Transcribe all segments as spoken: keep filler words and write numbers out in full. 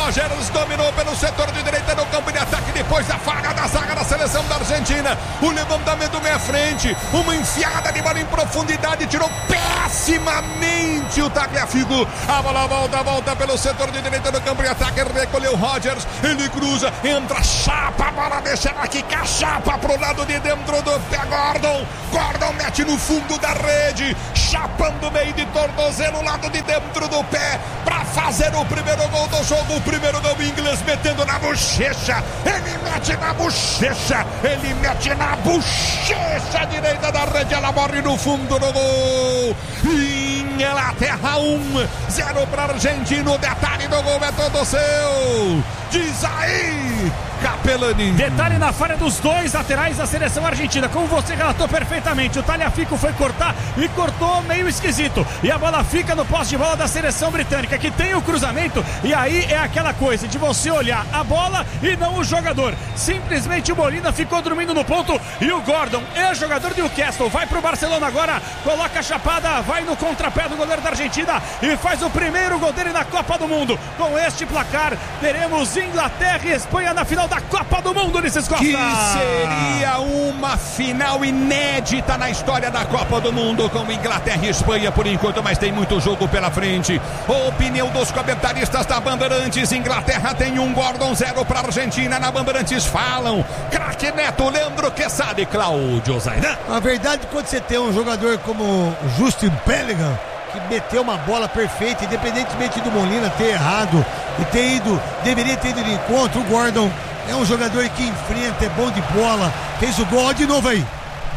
Rogers dominou pelo setor de direita no campo de ataque, depois da falha da zaga da seleção da Argentina. O levantamento meia frente, uma enfiada de bola em profundidade, tirou pessimamente o Tagliafico. A bola volta, volta pelo setor de direita no campo de ataque, recolheu Rogers, ele cruza, entra, chapa, a bola deixa ela quicar, chapa pro lado de dentro do pé, Gordon. Gordon mete no fundo da rede, chapando meio de tornozelo, lado de dentro do pé, pra fazer o primeiro gol do jogo, o primeiro gol inglês, metendo na bochecha, ele mete na bochecha, ele mete na bochecha direita da rede, ela morre no fundo do gol. Inglaterra um, zero para Argentina, o detalhe do gol é todo seu, diz aí Capelani. Detalhe na falha dos dois laterais da seleção argentina, como você relatou perfeitamente, o Tagliafico foi cortar e cortou meio esquisito, e a bola fica no poste de bola da seleção britânica, que tem o cruzamento, e aí é aquela coisa de você olhar a bola e não o jogador, simplesmente o Molina ficou dormindo no ponto, e o Gordon, ex-jogador de Newcastle, vai pro Barcelona agora, coloca a chapada, vai no contrapé do goleiro da Argentina e faz o primeiro gol dele na Copa do Mundo. Com este placar, teremos Inglaterra e Espanha na final da Copa do Mundo, Ulisses Costa. Que seria uma final inédita na história da Copa do Mundo, com Inglaterra e Espanha por enquanto, mas tem muito jogo pela frente. Opinião dos comentaristas da Bandeirantes: Inglaterra tem um, Gordon zero para Argentina. Na Bandeirantes falam craque Neto, Leandro Quesada e Cláudio Zaidan. Na verdade, quando você tem um jogador como Justin Bellingham, que meteu uma bola perfeita, independentemente do Molina ter errado e ter ido, deveria ter ido de encontro, o Gordon é um jogador que enfrenta, é bom de bola, fez o gol de novo aí.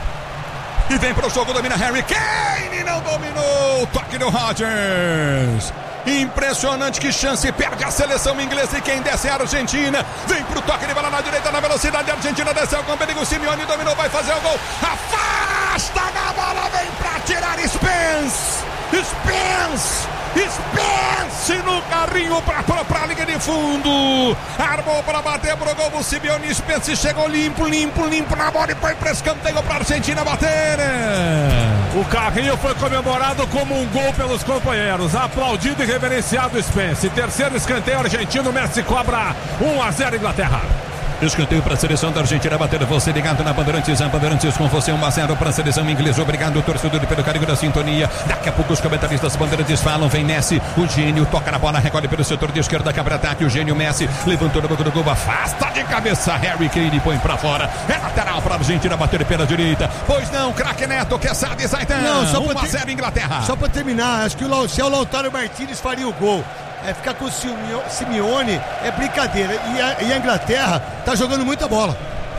E vem pro jogo, domina Harry Kane, não dominou, toque do Rodgers. Impressionante, que chance, perde a seleção inglesa, e quem desce é a Argentina. Vem pro toque de bola na direita, na velocidade, a Argentina desceu com perigo, Simeone dominou, vai fazer o gol, afasta na bola, vem pra tirar Spence, Spence, Spence no carrinho pra, pra, pra linha de fundo, armou pra bater pro gol, o Simeone, Spence chegou limpo, limpo, limpo na bola e foi pra escanteio pra Argentina bater. O carrinho foi comemorado como um gol pelos companheiros, aplaudido e reverenciado Spence. Terceiro escanteio argentino, Messi cobra um a zero Inglaterra. Escanteio para a seleção da Argentina, batendo você ligado na Bandeirantes, a Bandeirantes com você, um a zero para a seleção inglesa. Obrigado, torcedor, pelo carinho da sintonia. Daqui a pouco os comentaristas Bandeirantes falam, vem Messi, o gênio toca na bola, recolhe pelo setor de esquerda, cabra ataque, o gênio Messi levantou na boca do gol, afasta de cabeça, Harry Kane põe para fora, é lateral para a Argentina bater pela direita. Pois não, craque Neto, Quesada e Zaidan. Não, só um a zero Inglaterra. Só para terminar, acho que o, se o Lautaro Martínez faria o gol. É, ficar com o Simeone é brincadeira, e a, e a Inglaterra tá jogando muita bola.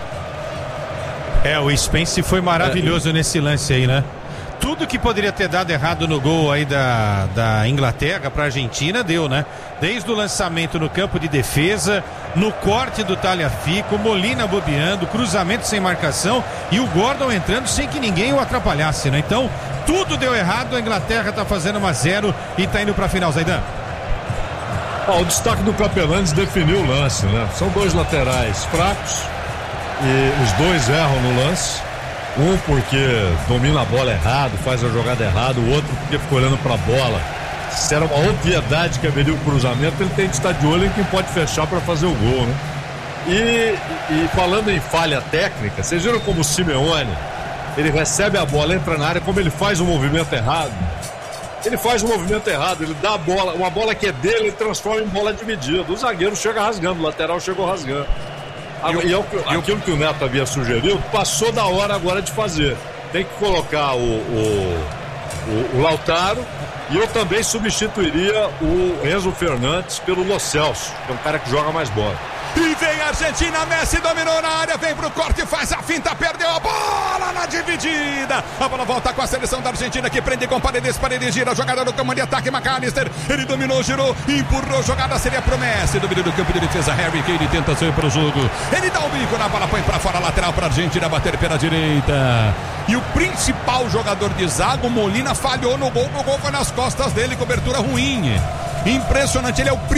É, o Spence foi maravilhoso é. nesse lance aí, né? Tudo que poderia ter dado errado no gol aí da, da Inglaterra pra Argentina deu, né? Desde o lançamento no campo de defesa, no corte do Tagliafico, Molina bobeando, cruzamento sem marcação e o Gordon entrando sem que ninguém o atrapalhasse, né? Então, tudo deu errado, a Inglaterra tá fazendo um a zero e tá indo pra final, Zaidan. Ah, o destaque do Capelanes definiu o lance, né? São dois laterais fracos e os dois erram no lance. Um porque domina a bola errado, faz a jogada errada, o outro porque fica olhando para a bola. Se era uma obviedade que haveria o cruzamento, ele tem de estar de olho em quem pode fechar para fazer o gol, né? E, e falando em falha técnica, vocês viram como o Simeone, ele recebe a bola, entra na área, como ele faz o movimento errado. Ele faz um movimento errado, ele dá a bola, uma bola que é dele, ele transforma em bola dividida. O zagueiro chega rasgando, o lateral chegou rasgando. E, e, e aquilo que o Neto havia sugerido, passou da hora agora de fazer. Tem que colocar o, o, o, o Lautaro, e eu também substituiria o Enzo Fernandes pelo Lo Celso, que é um cara que joga mais bola. E vem a Argentina, Messi dominou na área, vem pro corte, faz a finta, perdeu a bola na dividida. A bola volta com a seleção da Argentina, que prende com Paredes, Paredes gira, jogada no campo de ataque, McAllister, ele dominou, girou, empurrou, jogada seria pro Messi, domínio do campo de defesa, Harry Kane tenta sair pro jogo, ele dá o bico na bola, põe pra fora, lateral pra Argentina bater pela direita. E o principal jogador de zaga, o Molina, falhou no gol, o gol foi nas costas dele, cobertura ruim. Impressionante, ele é o principal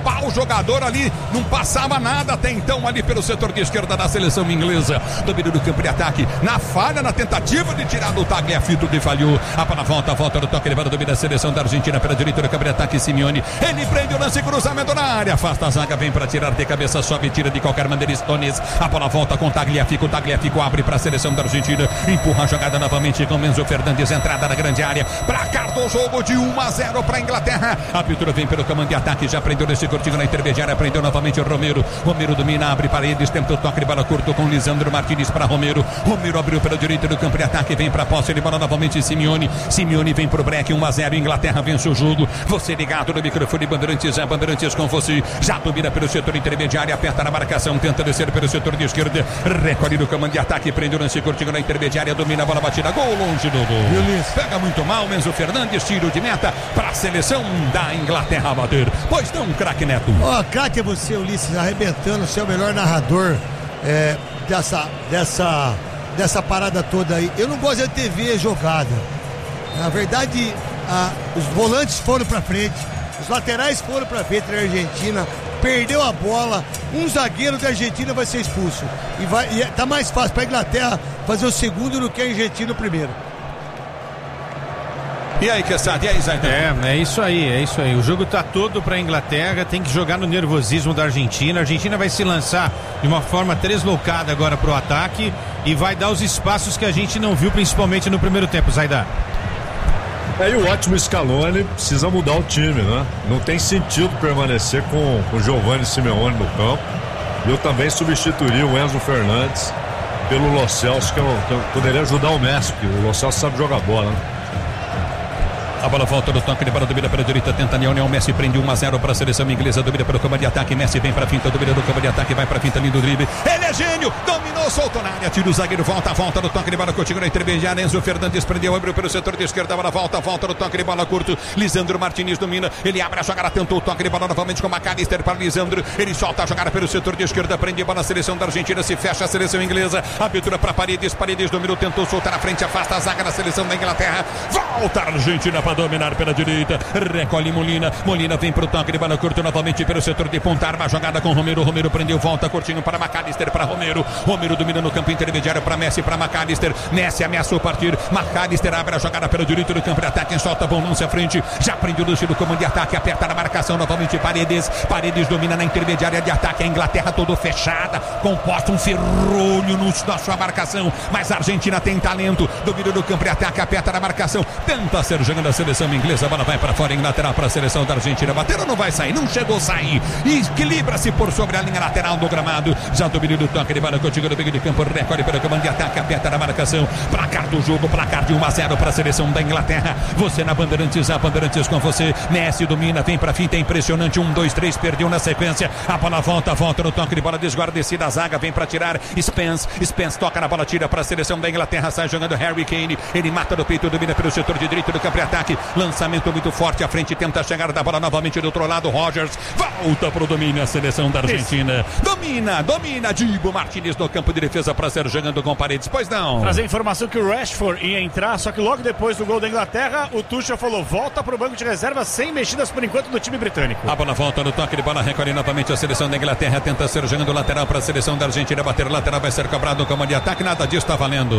limpar o jogador ali, não passava nada até então ali pelo setor de esquerda da seleção inglesa. Domínio do campo de ataque, na falha, na tentativa de tirar do Tagliafico, que falhou. A bola volta, volta no toque, levando o domínio da seleção da Argentina pela direita do campo de ataque. Simeone, ele prende o lance, cruzamento na área, afasta a zaga, vem para tirar de cabeça, sobe e tira de qualquer maneira Stones. A bola volta com Tagliafico, Tagliafico abre para a seleção da Argentina, empurra a jogada novamente com Enzo Fernandes, entrada na grande área, placar do jogo de um a zero para a Inglaterra. A pintura vem pelo comando de ataque, já prendeu nesse curtinho na intermediária, prendeu novamente o Romero. Romero domina, abre paredes, tenta o toque de bola curto com Lisandro Martinez para Romero. Romero abriu pela direita do campo de ataque, vem para a posse de bola novamente Simeone. Simeone vem pro break, um a zero, Inglaterra vence o jogo. Você ligado no microfone Bandeirantes, é Bandeirantes com você. Já domina pelo setor intermediário, aperta na marcação, tenta descer pelo setor de esquerda, recolhe no comando de ataque, prende o lance curtinho na intermediária, domina a bola batida, gol longe do gol. Pega muito mal, Enzo Fernandes, tiro de meta para a seleção da Inglaterra bater. Pois não, craque Neto. Ó, oh, craque é você, Ulisses, arrebentando, você é o melhor narrador é, dessa, dessa, dessa parada toda aí. Eu não gosto de T V jogada. Na verdade, a, os volantes foram pra frente, os laterais foram pra frente da Argentina, perdeu a bola, um zagueiro da Argentina vai ser expulso. E, vai, e tá mais fácil pra Inglaterra fazer o segundo do que a Argentina o primeiro. E aí, Kessad, e aí, Zaidan? É, é isso aí, é isso aí. O jogo tá todo pra Inglaterra, tem que jogar no nervosismo da Argentina. A Argentina vai se lançar de uma forma tresloucada agora pro ataque e vai dar os espaços que a gente não viu, principalmente no primeiro tempo, Zaidan. É, e o ótimo Scaloni precisa mudar o time, né? Não tem sentido permanecer com o Giovanni Simeone no campo. Eu também substituiria o Enzo Fernandes pelo Lo Celso, que eu, que eu poderia ajudar o Messi, porque o Lo Celso sabe jogar bola, né? A bola volta do toque de bola, domina pela direita, tenta Lionel Messi, prende um a zero para a seleção inglesa, domina pelo campo de ataque, Messi vem para a finta, domina do campo de ataque, vai para a finta, lindo drible, ele é gênio, dominou, soltou na área, tira o zagueiro, volta, volta no toque de bola, continua na intermediária, Enzo Fernandes prendeu, abriu pelo setor de esquerda, a bola volta, volta no toque de bola curto, Lisandro Martinez domina, ele abre a jogada, tentou o toque de bola novamente com McAllister para Lisandro, ele solta a jogada pelo setor de esquerda, prende a bola na seleção da Argentina, se fecha a seleção inglesa, abertura para Paredes, Paredes dominou, tentou soltar na frente, afasta a zaga da seleção da Inglaterra, volta a Argentina para dominar pela direita, recolhe Molina, Molina vem pro toque de bola curto novamente pelo setor de ponta, arma a jogada com Romero, Romero prendeu, volta curtinho para McAllister, para Romero, Romero domina no campo intermediário para Messi, para McAllister, Messi ameaçou partir, McAllister abre a jogada pelo direito do campo de ataque, solta bom lance à frente, já prende o lance do comando de ataque, aperta na marcação novamente Paredes, Paredes domina na intermediária de ataque, a Inglaterra toda fechada, composta um ferrolho no, na sua marcação, mas a Argentina tem talento, domina no campo de ataque, aperta na marcação, tenta ser jogando a seleção inglesa, a bola vai para fora, em lateral para a seleção da Argentina, bater ou não vai sair, não chegou a sair, equilibra-se por sobre a linha lateral do gramado, já domina do toque de bola, continua no meio de campo, recolhe pelo comando de ataque, aperta na marcação, placar do jogo, placar de um a zero para a seleção da Inglaterra, você na Bandeirantes, a Bandeirantes com você, Messi domina, vem para fim, é impressionante, um, dois, três, perdeu na sequência, a bola volta, volta no toque de bola, desguarnecida a zaga, vem para tirar, Spence, Spence toca na bola, tira para a seleção da Inglaterra, sai jogando Harry Kane, ele mata no peito, domina pelo setor de direito do campo de ataque, lançamento muito forte à frente, tenta chegar da bola novamente do outro lado, Rogers volta pro domínio a seleção da Argentina, domina, domina, Dibu Martinez no campo de defesa para ser jogando com Paredes, pois não. Trazer a informação que o Rashford ia entrar, só que logo depois do gol da Inglaterra, o Tuchel falou, volta pro banco de reserva sem mexidas por enquanto do time britânico. A bola volta no toque de bola, recolhe novamente a seleção da Inglaterra, tenta ser jogando lateral para a seleção da Argentina, bater lateral, vai ser cobrado no comando de ataque, nada disso está valendo.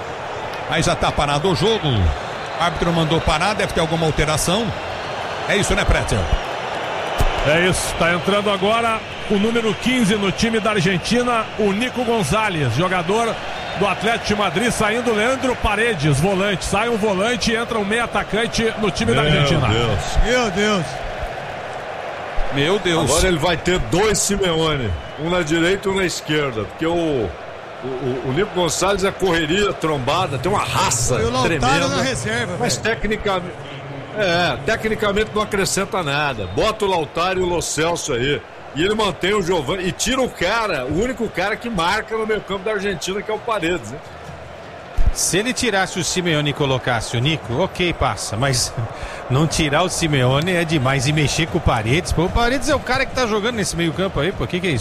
Aí já está parado o jogo, o árbitro mandou parar, deve ter alguma alteração. É isso, né, Pretzel? É isso, tá entrando agora o número quinze no time da Argentina, o Nico Gonzalez, jogador do Atlético de Madrid, saindo Leandro Paredes, volante, sai um volante e entra um meio atacante no time Meu da Argentina. Deus. Meu Deus. Meu Deus. Agora ele vai ter dois Simeone, um na direita e um na esquerda, porque o, o, o Nico Gonzalez é correria, trombada, tem uma raça e o tremenda. na reserva, mas véio. tecnicamente, é, tecnicamente não acrescenta nada. Bota o Lautaro e o Lo Celso aí. E ele mantém o Giovanni e tira o cara, o único cara que marca no meio campo da Argentina, que é o Paredes, né? Se ele tirasse o Simeone e colocasse o Nico, ok, passa, mas não tirar o Simeone é demais, e mexer com o Paredes, pô, o Paredes é o cara que tá jogando nesse meio campo aí, pô, o que que é isso?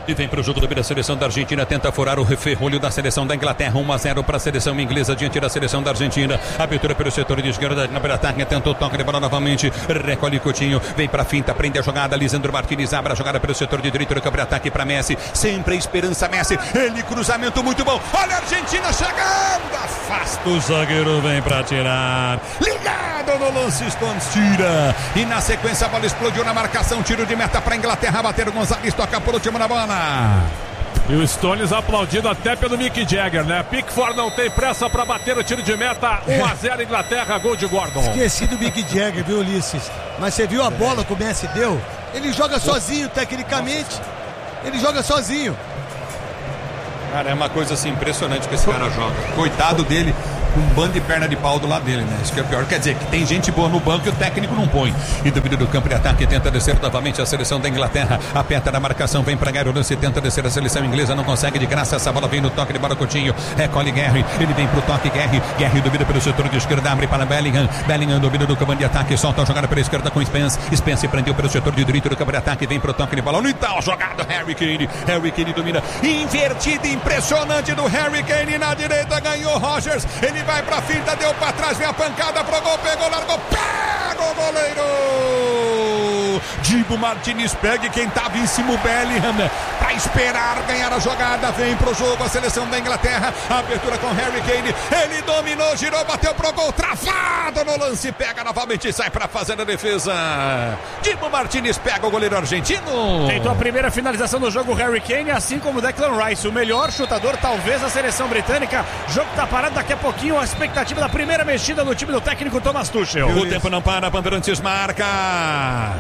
E vem para o jogo da seleção da Argentina, tenta furar o referrolho da seleção da Inglaterra, um a zero para a seleção inglesa, diante da seleção da Argentina. Abertura pelo setor de esquerda, na ataque, tentou toque de bola novamente, recolhe Coutinho, vem para a finta, prende a jogada, Lisandro Martinez abre a jogada pelo setor de direito, no campo de ataque para Messi, sempre a esperança Messi, ele cruzamento muito bom, olha a Argentina chegando, afasta o zagueiro, vem para tirar, ligado no lance, Stones tira, e na sequência a bola explodiu na marcação, tiro de meta para a Inglaterra, bater o Gonzalez, toca por último na bola. E o Stones aplaudido até pelo Mick Jagger, né? Pickford não tem pressa para bater o tiro de meta. um a zero Inglaterra, gol de Gordon. Esqueci do Mick Jagger, viu, Ulisses? Mas você viu a bola que o Messi deu? Ele joga sozinho, tecnicamente. Ele joga sozinho. Cara, é uma coisa assim impressionante que esse cara joga. Coitado dele, com um bando de perna de pau do lado dele, né? Isso que é pior. Quer dizer, que tem gente boa no banco e o técnico não põe. E do do campo de ataque, tenta descer novamente a seleção da Inglaterra. Aperta na marcação, vem pra ganhar o lance, tenta descer a seleção inglesa, não consegue de graça. Essa bola vem no toque de bola, Coutinho. Recolhe Guerri, ele vem pro toque, Guerri. Guerri duvida pelo setor de esquerda, abre para Bellingham. Bellingham domina do campo de ataque, solta a jogada pela esquerda com Spence. Spence prendeu pelo setor de direito do campo de ataque, vem pro toque de bola. No tal jogada, Harry Kane. Harry Kane domina. Invertida, impressionante do Harry Kane na direita, ganhou Rogers. Ele vai pra finta, deu pra trás, vem a pancada pro gol, pegou, largou, pega o goleiro! Dibu Martinez pega e quem tava em cima o Bellingham, pra esperar ganhar a jogada, vem pro jogo a seleção da Inglaterra, abertura com Harry Kane, ele dominou, girou, bateu pro gol, travado no lance, pega novamente e sai pra fazer a defesa. Dibu Martinez pega o goleiro argentino. Tentou a primeira finalização do jogo Harry Kane, assim como o Declan Rice, o melhor chutador talvez da seleção britânica. O jogo tá parado, daqui a pouquinho a expectativa da primeira mexida no time do técnico Thomas Tuchel. O tempo não para, Bandeirantes marca.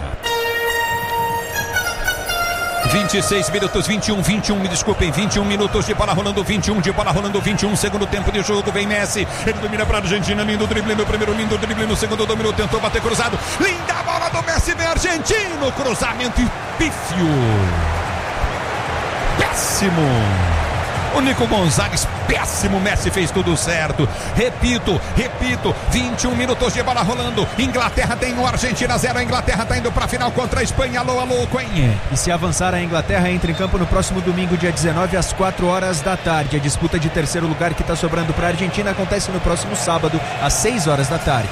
vinte e seis minutos, vinte e um, vinte e um, me desculpem, vinte e um minutos de bola rolando, vinte e um de bola rolando, vinte e um, segundo tempo de jogo, vem Messi, ele domina para a Argentina, lindo drible no primeiro, lindo drible no segundo, domínio, tentou bater cruzado, linda bola do Messi, vem argentino, cruzamento e pífio, péssimo. O Nico Gonzalez, péssimo, Messi fez tudo certo. Repito, repito, vinte e um minutos de bola rolando. Inglaterra tem um, Argentina zero. A Inglaterra tá indo pra final contra a Espanha. Alô, alô, Coen. E se avançar, a Inglaterra entra em campo no próximo domingo, dia dezenove, às quatro horas da tarde. A disputa de terceiro lugar que tá sobrando pra Argentina acontece no próximo sábado, às seis horas da tarde.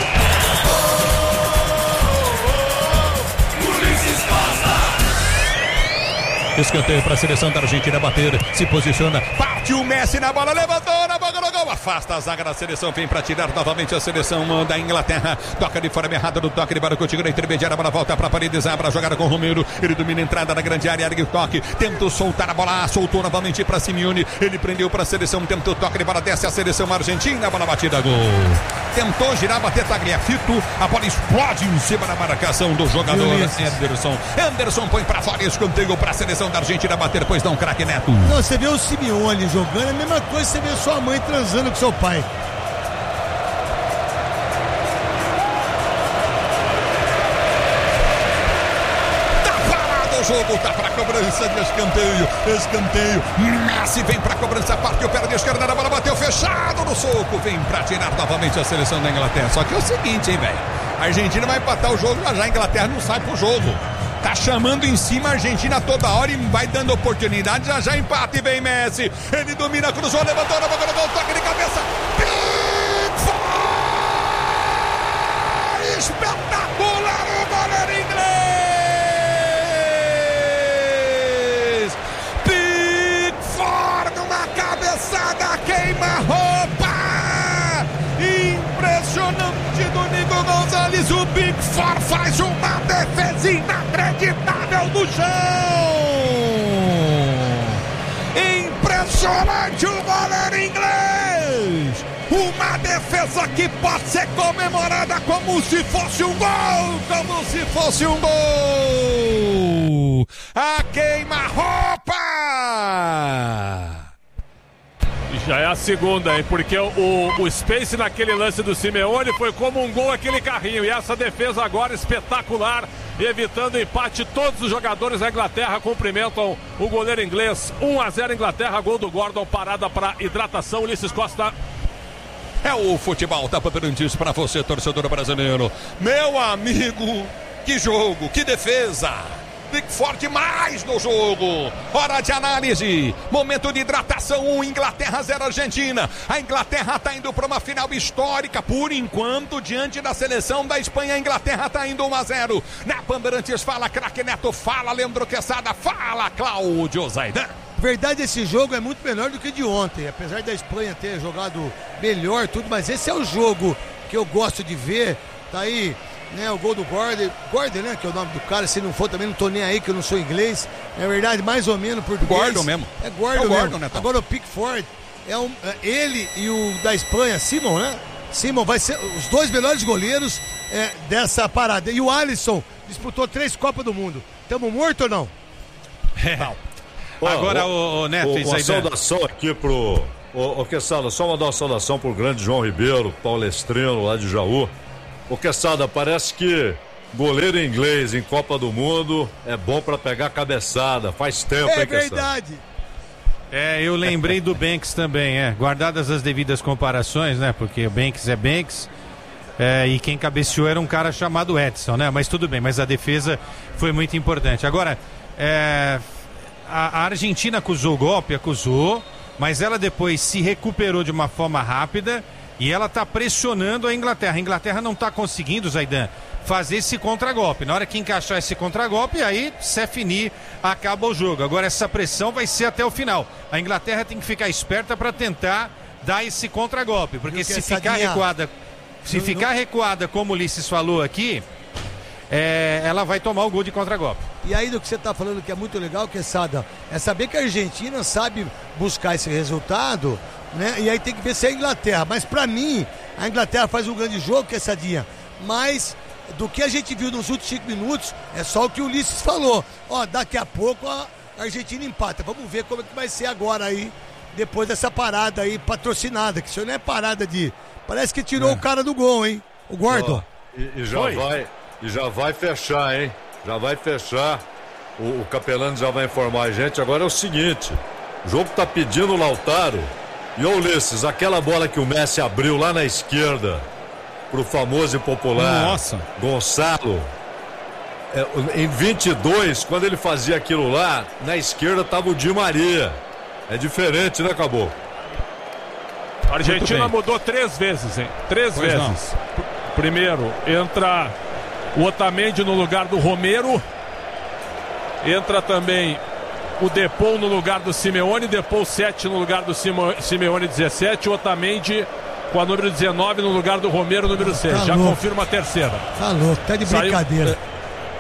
Escanteio para a seleção da Argentina bater, se posiciona, partiu o Messi na bola, levantou na boca do gol, afasta a zaga da seleção, vem para tirar novamente a seleção da Inglaterra, toca de forma errada do toque de bola, continua na intermediária, a bola volta para Paredes, abre a jogada com o Romero, ele domina a entrada na grande área, ergue o toque, tentou soltar a bola, soltou novamente para Simeone, ele prendeu para a seleção, tentou toque de bola, desce a seleção argentina, a bola batida, gol. Tentou girar, bater Tagliafico, a bola explode em cima da marcação do jogador Anderson. Anderson põe para fora, escanteio para a seleção da Argentina bater, pois não, craque Neto. Não, você vê o Simeone jogando, é a mesma coisa que você vê sua mãe transando com seu pai. Tá parado o jogo, tá pra cobrança de escanteio, escanteio, Messi vem pra cobrança, partiu, pé de esquerda, a bola bateu fechado no soco, vem pra tirar novamente a seleção da Inglaterra. Só que é o seguinte, hein, velho, a Argentina vai empatar o jogo, já já a Inglaterra não sai pro jogo. Tá chamando em cima a Argentina toda hora e vai dando oportunidade, já já empate, vem Messi, ele domina, cruzou, levantou na boca do gol, toque de cabeça, Pickford! Espetacular o goleiro inglês! Pickford, uma cabeçada, queima-roupa! Impressionante do Nico Gonzalez, o Pickford faz uma defesa inacreditável no chão! Impressionante o goleiro inglês! Uma defesa que pode ser comemorada como se fosse um gol! Como se fosse um gol! A queima-roupa! Já é a segunda, hein? Porque o, o Space naquele lance do Simeone foi como um gol aquele carrinho. E essa defesa agora espetacular, evitando o empate. Todos os jogadores da Inglaterra cumprimentam o goleiro inglês. um a zero Inglaterra, gol do Gordon, parada para hidratação. Ulisses Costa. É o futebol, tá preparando isso para você, torcedor brasileiro. Meu amigo, que jogo, que defesa! Pickford mais no jogo. Hora de análise. Momento de hidratação. um, Inglaterra zero, Argentina. A Inglaterra está indo para uma final histórica. Por enquanto, diante da seleção da Espanha, a Inglaterra está indo um a zero. Na Bandeirantes, fala craque Neto, fala Leandro Quesada, fala Cláudio Zaidan. Verdade, esse jogo é muito melhor do que de ontem. Apesar da Espanha ter jogado melhor, tudo, mas esse é o jogo que eu gosto de ver. Tá aí, né, o gol do Gordon, Gordon, né, que é o nome do cara. Se não for também não tô nem aí, que eu não sou inglês. É verdade, mais ou menos português. Gordon mesmo. É Gordon, é o Gordon, mesmo. Né, Agora o Pickford é, um, é ele e o da Espanha, Simon, né? Simon vai ser os dois melhores goleiros é, dessa parada. E o Alisson disputou três Copas do Mundo. Tamo morto ou não? É. Não. Agora o, o Neto, o, uma saudação aqui pro o, o Quesada, só mandar uma saudação pro grande João Ribeiro, palestrino lá de Jaú. O Quesada, parece que goleiro inglês em Copa do Mundo é bom pra pegar cabeçada, faz tempo, é hein, Quesada? Verdade. É, eu lembrei do Banks também, é, guardadas as devidas comparações, né, porque o Banks é Banks, é, e quem cabeceou era um cara chamado Edson, né, mas tudo bem, mas a defesa foi muito importante. Agora, é... A, a Argentina acusou o golpe, acusou, mas ela depois se recuperou de uma forma rápida e ela está pressionando a Inglaterra. A Inglaterra não está conseguindo, Zaidan, fazer esse contragolpe. Na hora que encaixar esse contragolpe, aí se finir, acaba o jogo. Agora essa pressão vai ser até o final. A Inglaterra tem que ficar esperta para tentar dar esse contragolpe, porque se ficar recuada, se ficar recuada, como o Ulisses falou aqui, É, ela vai tomar o gol de contragolpe. E aí do que você está falando que é muito legal, Quesada, é saber que a Argentina sabe buscar esse resultado, né? E aí tem que ver se é a Inglaterra. Mas para mim, a Inglaterra faz um grande jogo, Quessadinha. Mas do que a gente viu nos últimos cinco minutos, é só o que o Ulisses falou. Ó, daqui a pouco a Argentina empata. Vamos ver como é que vai ser agora aí, depois dessa parada aí patrocinada. Que isso não é parada de... Parece que tirou é. o cara do gol, hein? O Gordon. Oh, e, e já Foi. vai... E já vai fechar, hein? Já vai fechar. O, o Capelano já vai informar a gente. Agora é o seguinte: o jogo tá pedindo o Lautaro. E o Ulisses, aquela bola que o Messi abriu lá na esquerda pro famoso e popular Nossa. Gonçalo. É, em vinte e dois, quando ele fazia aquilo lá, na esquerda tava o Di Maria. É diferente, né, Caboclo? A Argentina mudou três vezes, hein? Três pois vezes. Não. Primeiro, entra o Otamendi no lugar do Romero. Entra também o Depou no lugar do Simeone. Depou sete no lugar do Simeone dezessete. O Otamendi com a número dezenove no lugar do Romero, número seis. Tá Já louco. Confirma a terceira. Tá louco, tá de brincadeira. Saiu,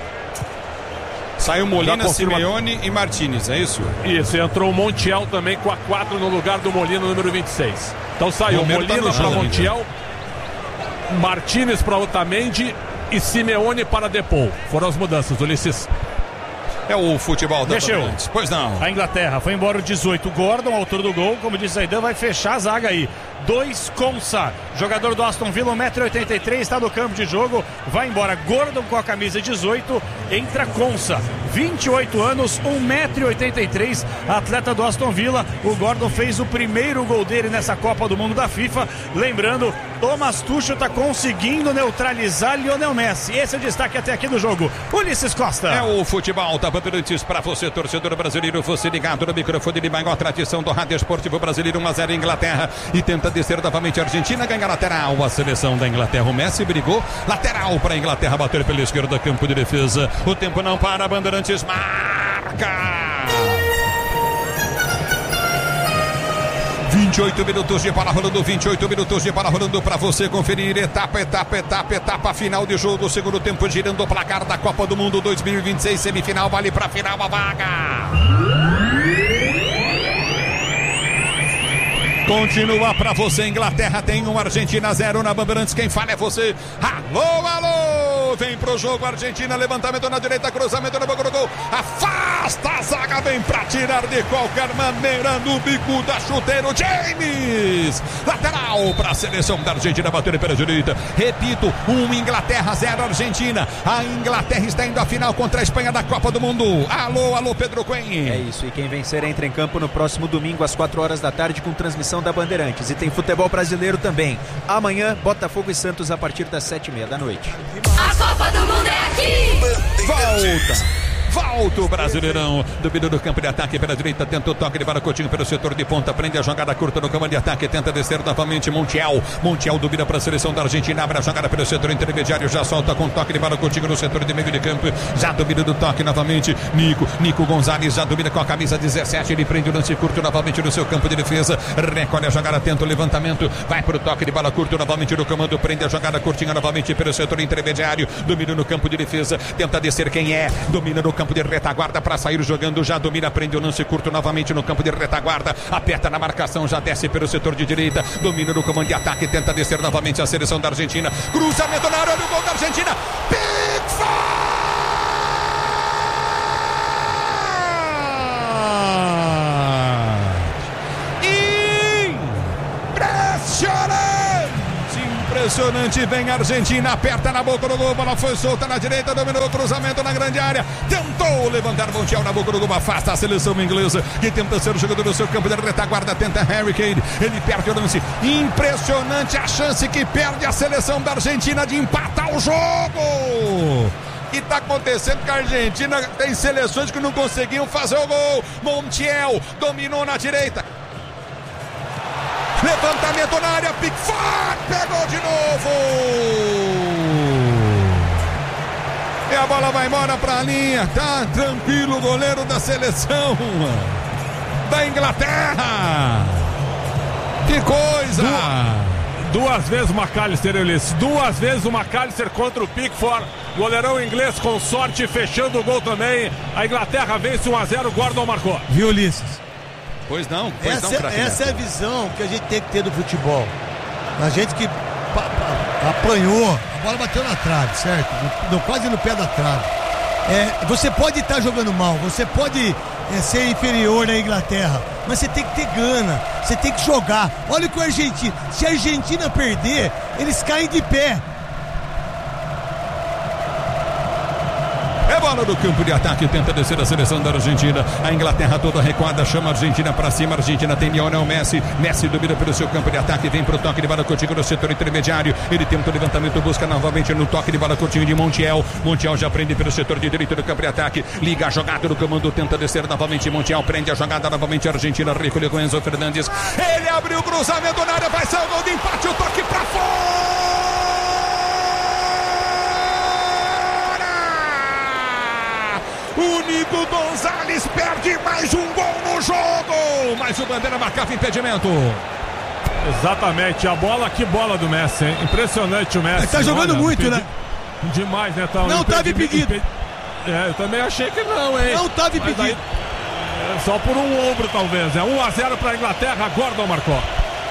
Saiu Molina, Simeone e Martínez, é isso? Isso, entrou o Montiel também com a quatro no lugar do Molina, número vinte e seis. Então saiu Molina tá para Montiel, Martínez para Otamendi e Simeone para Depou. Foram as mudanças, Ulisses. É o futebol da Mexeu. Pois não. A Inglaterra foi embora o dezoito. Gordon, autor do gol, como disse Zaidan, vai fechar a zaga aí. dois Konsa, jogador do Aston Villa, um metro e oitenta e três, está no campo de jogo. Vai embora Gordon com a camisa dezoito. Entra Konsa, vinte e oito anos, um metro e oitenta e três, atleta do Aston Villa. O Gordon fez o primeiro gol dele nessa Copa do Mundo da FIFA. Lembrando, Thomas Tuchel está conseguindo neutralizar Lionel Messi. Esse é o destaque até aqui do jogo. Ulisses Costa. É o futebol da Bandeirantes para você, torcedor brasileiro. Você ligado no microfone de maior tradição do rádio esportivo brasileiro. um a zero Inglaterra. E tenta descer novamente a Argentina. Ganha lateral a seleção da Inglaterra. O Messi brigou. Lateral para a Inglaterra bater pela esquerda. Campo de defesa. O tempo não para. Bandeirantes marca. vinte e oito minutos de bola rolando, vinte e oito minutos de bola rolando para você conferir etapa, etapa, etapa, etapa final de jogo, segundo tempo girando o placar da Copa do Mundo dois mil e vinte e seis, semifinal, vale para final a vaga. Continua para você, Inglaterra tem um, Argentina zero na Bandeirantes. Quem fala é você. Alô, alô! Vem pro jogo, Argentina, levantamento na direita, cruzamento no boca do gol. Afasta a zaga, vem pra tirar de qualquer maneira no bico da chuteiro. James! Lateral pra seleção da Argentina, bater pela direita. Repito, um Inglaterra, zero Argentina. A Inglaterra está indo à final contra a Espanha da Copa do Mundo. Alô, alô, Pedro Cunha. É isso, e quem vencer entra em campo no próximo domingo às quatro horas da tarde com transmissão da Bandeirantes. E tem futebol brasileiro também. Amanhã, Botafogo e Santos a partir das sete e meia da noite. A Copa do Mundo é aqui! Volta! Volta o Brasileirão. Domínio do campo de ataque pela direita. Tenta o toque de bola. Coutinho pelo setor de ponta. Prende a jogada curta no campo de ataque. Tenta descer novamente. Montiel. Montiel domina para a seleção da Argentina. Abre a jogada pelo setor intermediário. Já solta com toque de bola. Coutinho no setor de meio de campo. Já domina do toque novamente. Nico. Nico Gonzalez já domina com a camisa dezessete. Ele prende o lance curto novamente no seu campo de defesa. Recolhe a jogada. Tenta o levantamento. Vai para o toque de bola curto novamente no comando. Prende a jogada curtinha novamente pelo setor intermediário. Domina no campo de defesa. Tenta descer quem é. Domina no campo de retaguarda para sair jogando. Já domina. Prende o lance curto novamente no campo de retaguarda. Aperta na marcação. Já desce pelo setor de direita. Domina no comando de ataque. Tenta descer novamente a seleção da Argentina. Cruzamento na área. Olha o gol da Argentina. Pickford! Impressionante, vem a Argentina, aperta na boca do gol, bola foi solta na direita, dominou o cruzamento na grande área, tentou levantar Montiel na boca do gol, afasta a seleção inglesa, que tenta ser o jogador do seu campo de retaguarda, tenta Harry Kane, ele perde o lance, impressionante a chance que perde a seleção da Argentina de empatar o jogo. O que está acontecendo com a Argentina? Tem seleções que não conseguiam fazer o gol. Montiel dominou na direita. Levantamento na área, Pickford pegou de novo. E a bola vai embora para a linha. Tá tranquilo o goleiro da seleção da Inglaterra. Que coisa! Du duas vezes o McAllister, Ulisses. Duas vezes o McAllister contra o Pickford. Goleirão inglês com sorte, fechando o gol também. A Inglaterra vence um a zero, Gordon marcou. Viu, Ulisses? Pois não, pois essa, não, craque. Essa é a visão que a gente tem que ter do futebol. A gente que pa, pa, apanhou, a bola bateu na trave, certo? No, no, quase no pé da trave. É, você pode estar jogando mal, você pode é, ser inferior à Inglaterra, mas você tem que ter gana, você tem que jogar. Olha com a Argentina, se a Argentina perder, eles caem de pé. É bola do campo de ataque, tenta descer a seleção da Argentina. A Inglaterra toda recuada, chama a Argentina para cima. A Argentina tem Lionel Messi. Messi domina pelo seu campo de ataque, vem pro toque de bola Coutinho no setor intermediário. Ele tenta o levantamento, busca novamente no toque de bola Coutinho de Montiel. Montiel já prende pelo setor de direito do campo de ataque. Liga a jogada no comando, tenta descer novamente. Montiel prende a jogada novamente. A Argentina recolheu com Enzo Fernandes. Ele abriu o cruzamento na área, vai sair o gol de empate. O toque para fora. O Nico Gonzalez perde mais um gol no jogo, mas o Bandeira marcava impedimento. Exatamente, a bola, que bola do Messi, hein? Impressionante o Messi. Ele tá jogando olha, muito, impedi... né? Demais, né? Tá um não estava impedido. impedi... É, eu também achei que não, hein? Não estava impedido. Aí... É, só por um ombro, talvez. É um a zero para a Inglaterra, Gordon marcou.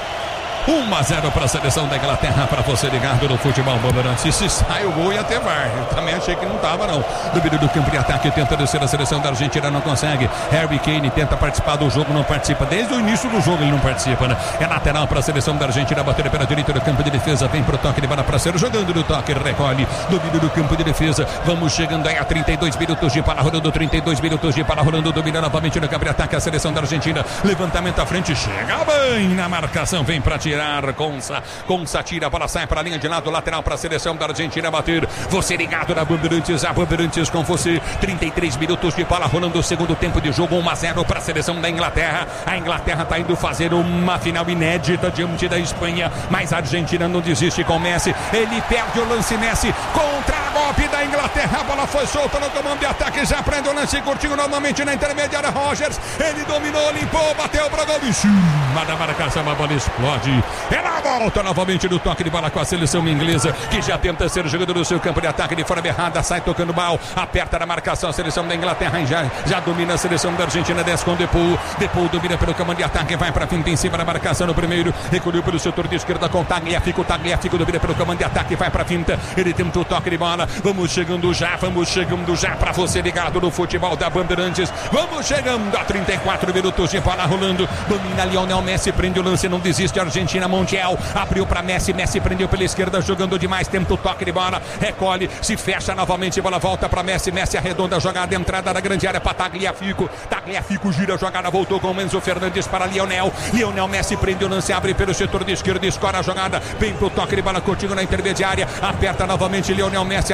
um a zero para a seleção da Inglaterra, para você ligado no futebol Bandeirantes. Se sai o gol ia ter V A R. Eu também achei que não estava, não. Domínio do campo de ataque, tenta descer a seleção da Argentina, não consegue. Harry Kane tenta participar do jogo, não participa. Desde o início do jogo ele não participa, né? É lateral para a seleção da Argentina, bater pela direita do campo de defesa, vem pro toque de bola para ser jogando no toque, recolhe. Domínio do campo de defesa, vamos chegando aí a trinta e dois minutos de para rolando, trinta e dois minutos de para rolando, domina novamente no campo de ataque a seleção da Argentina. Levantamento à frente, chega bem na marcação, vem para tirar. Consa, Consa tira, a bola sai para a linha de lado, lateral para a seleção da Argentina bater. Você ligado na Bandeirantes, a Bandeirantes com você. trinta e três minutos de bola rolando, o segundo tempo de jogo, um a zero para a seleção da Inglaterra. A Inglaterra está indo fazer uma final inédita diante da Espanha, mas a Argentina não desiste com Messi. Ele perde o lance, Messi contra a golpe da Inglaterra. A bola foi solta no comando de ataque, já prende o lance curtinho novamente na intermediária. Rogers, ele dominou, limpou, bateu para gol. Em cima da marcação, a bola explode. Ela volta novamente no toque de bola com a seleção inglesa, que já tenta ser jogador do seu campo de ataque de forma errada, sai tocando mal, aperta na marcação a seleção da Inglaterra, já, já domina a seleção da Argentina, desce com Depou, Depou domina pelo comando de ataque, vai para frente em cima da marcação no primeiro, recolheu pelo setor de esquerda com Tagliafico, Tagliafico domina pelo comando de ataque, vai para finta, ele tenta o toque de bola, vamos chegando já, vamos chegando já para você ligado no futebol da Bandeirantes, vamos chegando a trinta e quatro minutos de bola rolando, domina Lionel Messi, prende o lance, não desiste a Argentina, Montiel, abriu para Messi, Messi prendeu pela esquerda, jogando demais, tenta o toque de bola, recolhe, se fecha novamente, bola volta para Messi, Messi arredonda a jogada, entrada na grande área para Tagliafico, Tagliafico gira a jogada, voltou com o Enzo Fernandes para Lionel, Lionel Messi prende o lance, abre pelo setor de esquerda, escora a jogada, vem pro toque de bola, Coutinho na intermediária, aperta novamente Lionel Messi, ameaça o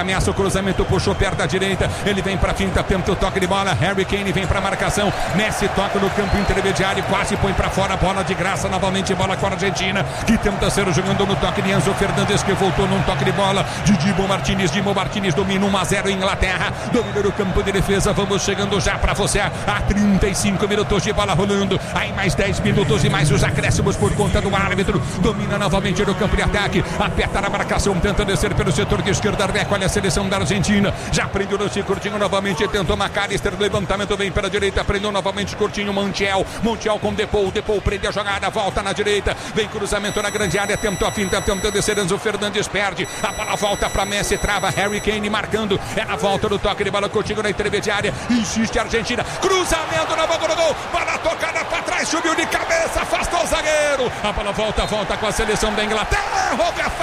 cruzamento, puxou perto da direita, ele vem pra finta, tenta o toque de bola, Harry Kane vem pra marcação, Messi toca no campo intermediário, quase põe pra fora, bola de graça, novamente bola com a Argentina, que tenta ser jogando no toque de Enzo Fernandes, que voltou num toque de bola de Dibu Martínez, Dibu Martínez domina um a zero Inglaterra, domina o campo de defesa, vamos chegando já pra você a trinta e cinco minutos de bola rolando, aí mais dez minutos e mais os acréscimos por conta do árbitro, domina novamente no campo de ataque, aperta na marcação, tenta descer pelo setor de esquerda, recolhe a seleção da Argentina, já prendeu no Curtinho novamente, tentou McAllister, levantamento vem pela direita, prendeu novamente Curtinho, Montiel, Montiel com Depou, Depou prende a jogada, volta na direita, vem cruzamento na grande área, tentou a finta, tentou descer, Enzo Fernandes perde, a bola volta para Messi, trava, Harry Kane marcando, é na volta do toque de bola, Coutinho na intermediária, insiste a Argentina, cruzamento na boca do gol, bola tocada para trás, subiu de cabeça, afastou o zagueiro, a bola volta, volta com a seleção da Inglaterra, houve a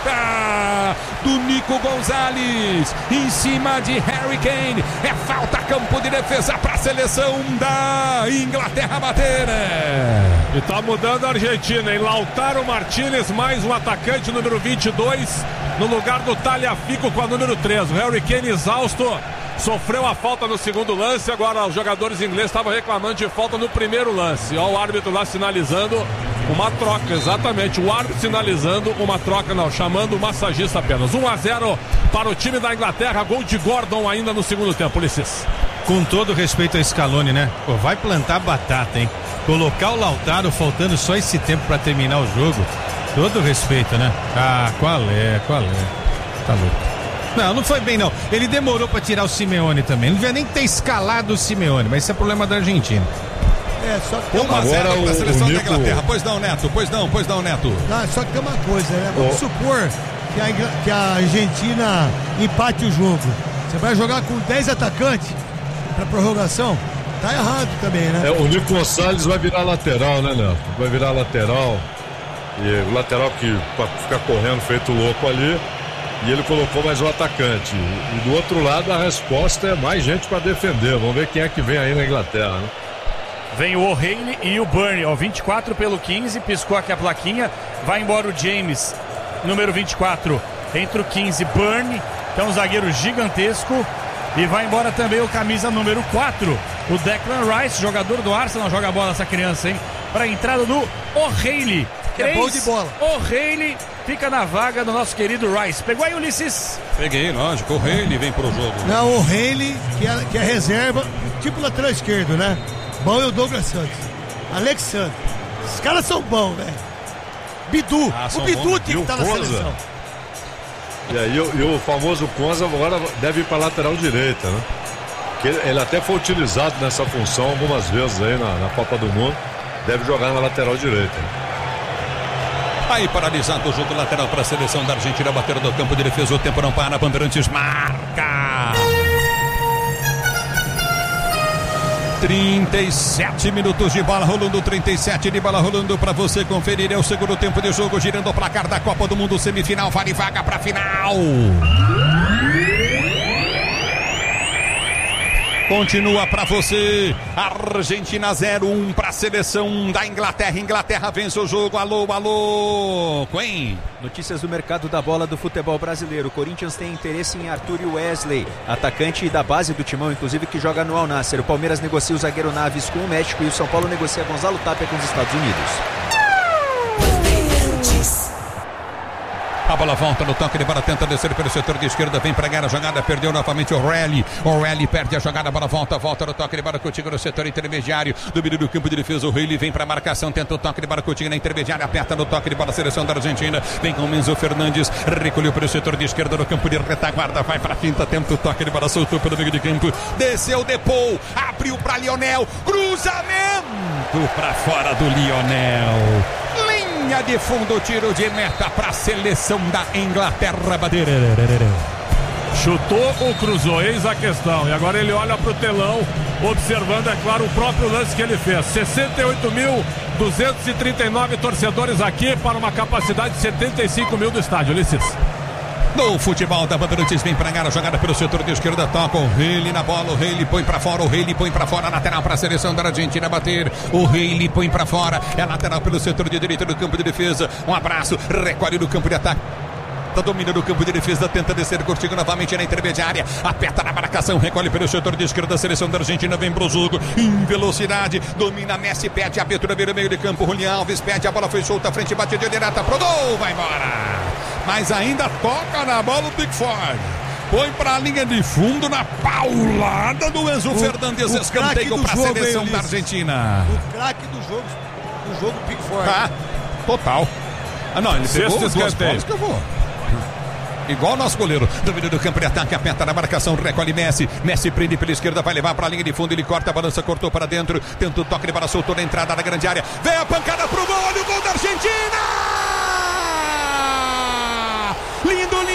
falta do Nico Gonzalez, em cima de Harry Kane, é falta, campo de defesa para a seleção da Inglaterra bater, né? E tá mudando a Argentina, hein? Lautaro Martínez, mais um atacante, número vinte e dois, no lugar do Tagliafico com a número treze. O Harry Kane exausto, sofreu a falta no segundo lance, agora os jogadores ingleses estavam reclamando de falta no primeiro lance. Olha o árbitro lá sinalizando uma troca, exatamente, o árbitro sinalizando uma troca, não, chamando o massagista apenas. um a zero para o time da Inglaterra, gol de Gordon ainda no segundo tempo, Ulisses. Com todo respeito a Scaloni, né? Pô, vai plantar batata, hein? Colocar o Lautaro faltando só esse tempo pra terminar o jogo. Todo respeito, né? Ah, qual é, qual é? Tá louco. Não, não foi bem não. Ele demorou pra tirar o Simeone também. Não devia nem ter escalado o Simeone, mas isso é problema da Argentina. É, só que tem uma um a zero para a seleção Nico... da Inglaterra. Pois não, Neto, pois não, pois não, Neto. Não, só que tem uma coisa, né? Vamos oh. supor que a, que a Argentina empate o jogo. Você vai jogar com dez atacantes pra prorrogação? Tá errado também, né? É, o Nico Gonçalves vai virar lateral, né, Neto? Vai virar lateral. E o lateral que pra ficar correndo feito louco ali. E ele colocou mais um atacante. E do outro lado a resposta é mais gente para defender. Vamos ver quem é que vem aí na Inglaterra, né? Vem o O'Reilly e o Burnley, ó, vinte e quatro pelo quinze, piscou aqui a plaquinha, vai embora o James, número vinte e quatro, entre o quinze, Burnley, então um zagueiro gigantesco, e vai embora também o camisa número quatro, o Declan Rice, jogador do Arsenal, joga a bola essa criança, hein, para a entrada do O'Reilly. É bom de bola. O'Reilly fica na vaga do nosso querido Rice. Pegou aí, Ulisses? Peguei, lógico, o O'Reilly vem pro jogo. Não, o O'Reilly, que é, que é reserva, tipo lateral esquerdo, né? Bom é o Douglas Santos, Alexandre, esses caras são bons, velho. Bidu, ah, o Bidu bons. tem que estar tá na seleção. E aí o, e o famoso Konza agora deve ir para lateral direita, né? Que ele, ele até foi utilizado nessa função algumas vezes aí na, na Copa do Mundo. Deve jogar na lateral direita. Né? Aí paralisado o jogo lateral para a seleção da Argentina, bater do campo de defesa, o tempo não para, Bandeirantes marca. trinta e sete minutos de bola rolando, trinta e sete de bola rolando para você conferir. É o segundo tempo de jogo, girando o placar da Copa do Mundo, semifinal, vale vaga para final. Continua para você, Argentina zero um para a seleção da Inglaterra. Inglaterra vence o jogo. Alô, alô, Quem? Notícias do mercado da bola do futebol brasileiro. O Corinthians tem interesse em Arthur Wesley, atacante da base do timão, inclusive que joga no Al Nassr. O Palmeiras negocia o zagueiro Naves com o México e o São Paulo negocia Gonzalo Tapia com os Estados Unidos. A bola volta no toque de bola, tenta descer pelo setor de esquerda, vem pra ganhar a jogada, perdeu novamente o O'Reilly. O'Reilly perde a jogada, a bola volta, volta no toque de bola, Coutinho no setor intermediário, domínio do campo de defesa, o O'Reilly vem pra marcação, tenta o toque de bola, Coutinho na intermediária, aperta no toque de bola, a seleção da Argentina, vem com o Enzo Fernandes, recolheu pelo setor de esquerda no campo de retaguarda, vai pra finta, tenta o toque de bola, soltou pelo meio de campo, desceu, Depou, abriu pra Lionel, cruzamento pra fora do Lionel. Linha de fundo, tiro de meta para a seleção da Inglaterra. Chutou ou cruzou? Eis a questão. E agora ele olha para o telão, observando, é claro, o próprio lance que ele fez. sessenta e oito mil duzentos e trinta e nove torcedores aqui para uma capacidade de setenta e cinco mil do estádio. Ulisses. No futebol da Bandeirantes, vem pra ganhar a jogada pelo setor de esquerda, toca o O'Reilly na bola, o O'Reilly põe pra fora, o O'Reilly põe pra fora, lateral pra seleção da Argentina bater, o O'Reilly põe pra fora, é lateral pelo setor de direita do campo de defesa, um abraço, recolhe no campo de ataque. aperta, domina no campo de defesa, tenta descer contigo novamente na intermediária, aperta na marcação, recolhe pelo setor de esquerda, a seleção da Argentina vem pro jogo, em velocidade, domina Messi, pede a abertura, vira meio de campo, Julián Alves pede, a bola foi solta, à frente, bate de direita pro gol, vai embora, mas ainda toca na bola o Pickford. Põe pra linha de fundo na paulada do Enzo o, Fernandes, o escanteio pra seleção da Argentina. O craque do jogo, do jogo Pickford. Ah, total. Ah, não, ele pegou os duas bolas que eu vou. Igual o nosso goleiro. Domínio do campo de ataque, aperta na marcação, recolhe Messi. Messi prende pela esquerda, vai levar pra linha de fundo, ele corta a balança, cortou para dentro. Tenta o toque de bola, soltou na entrada da grande área. Vem a pancada pro gol, olha o gol da Argentina! Lindo,